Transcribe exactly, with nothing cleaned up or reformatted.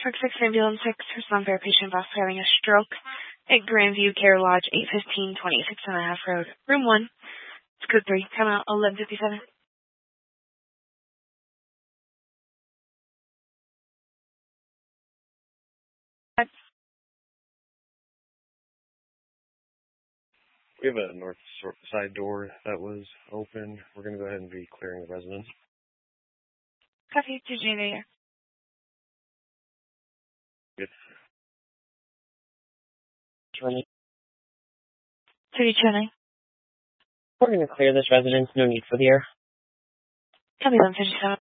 Truck six, Ambulance six, Person Fair patient bus having a stroke at Grandview Care Lodge, eight fifteen, twenty-six and a half Road. Room one. It's code three. Come out eleven fifty-seven. We have a north side door that was open. We're going to go ahead and be clearing the residents. Copy. Did you know? Good. twenty. thirty twenty. We're going to clear this residence. No need for the air. Copy eleven fifty-seven.